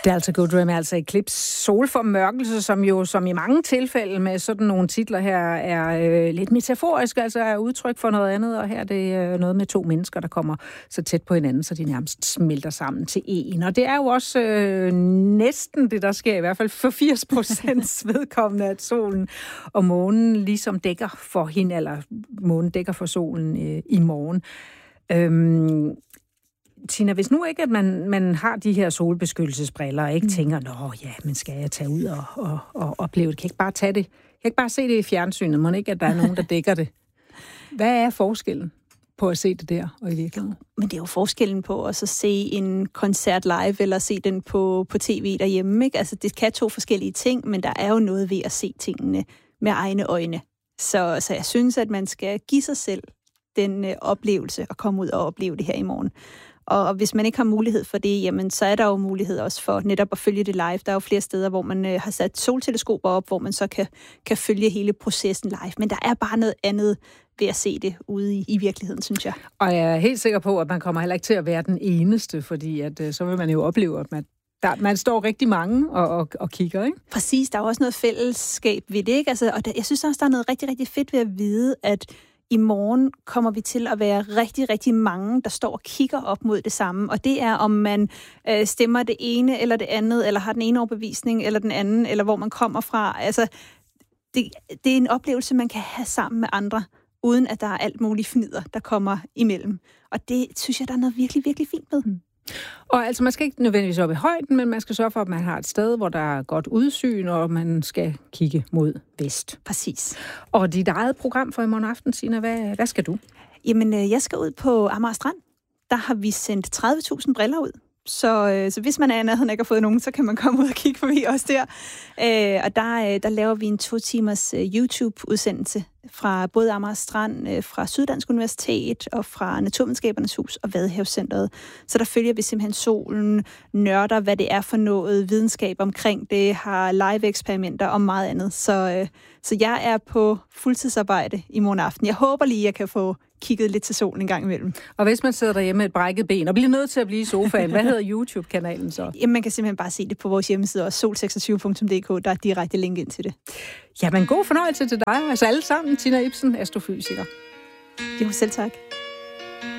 Det er altså Go Dream, altså Eclipse solformørkelse, som i mange tilfælde med sådan nogle titler her er lidt metaforisk, altså er udtryk for noget andet, og her er det noget med to mennesker, der kommer så tæt på hinanden, så de nærmest smelter sammen til en. Og det er jo også næsten det, der sker, i hvert fald for 80% vedkommende, at solen og månen ligesom dækker for hende, eller månen dækker for solen i morgen. Tina, hvis nu ikke, at man har de her solbeskyttelsesbriller, og ikke tænker, men skal jeg tage ud og opleve det? Kan jeg ikke bare tage det? Kan jeg ikke bare se det i fjernsynet? Må ikke, at der er nogen, der dækker det? Hvad er forskellen på at se det der og i virkeligheden? Men det er jo forskellen på at så se en koncert live, eller se den på tv derhjemme, ikke? Altså, det kan to forskellige ting, men der er jo noget ved at se tingene med egne øjne. Så jeg synes, at man skal give sig selv den oplevelse og komme ud og opleve det her i morgen. Og hvis man ikke har mulighed for det, jamen, så er der jo mulighed også for netop at følge det live. Der er jo flere steder, hvor man har sat solteleskoper op, hvor man så kan følge hele processen live. Men der er bare noget andet ved at se det ude i virkeligheden, synes jeg. Og jeg er helt sikker på, at man kommer heller ikke til at være den eneste, fordi at, så vil man jo opleve, at man står rigtig mange og kigger, ikke? Præcis, der er jo også noget fællesskab ved det, ikke? Altså, og jeg synes også, der er noget rigtig, rigtig fedt ved at vide, at i morgen kommer vi til at være rigtig, rigtig mange, der står og kigger op mod det samme. Og det er, om man stemmer det ene eller det andet, eller har den ene overbevisning eller den anden, eller hvor man kommer fra. Altså, det er en oplevelse, man kan have sammen med andre, uden at der er alt muligt fnider, der kommer imellem. Og det synes jeg, der er noget virkelig, virkelig fint med. Og altså, man skal ikke nødvendigvis op i højden, men man skal sørge for, at man har et sted, hvor der er godt udsyn, og man skal kigge mod vest. Præcis. Og dit eget program for i morgen aften, Sina, hvad skal du? Jamen, jeg skal ud på Amager Strand. Der har vi sendt 30.000 briller ud. Så hvis man er i nærheden ikke har fået nogen, så kan man komme ud og kigge forbi os der. Og der laver vi en 2 timers YouTube-udsendelse fra både Amager Strand, fra Syddansk Universitet og fra Naturvidenskabernes Hus og Vadehavscentret. Så der følger vi simpelthen solen, nørder, hvad det er for noget videnskab omkring det, har live-eksperimenter og meget andet. Så jeg er på fuldtidsarbejde i morgen aften. Jeg håber lige, at jeg kan få kigget lidt til solen en gang imellem. Og hvis man sidder derhjemme med et brækket ben og bliver nødt til at blive i sofaen, hvad hedder YouTube-kanalen så? Jamen, man kan simpelthen bare se det på vores hjemmeside, også sol26.dk, der er direkte link ind til det. Jamen, god fornøjelse til dig. Altså alle sammen, Tina Ibsen, astrofysiker. Jo, selv tak.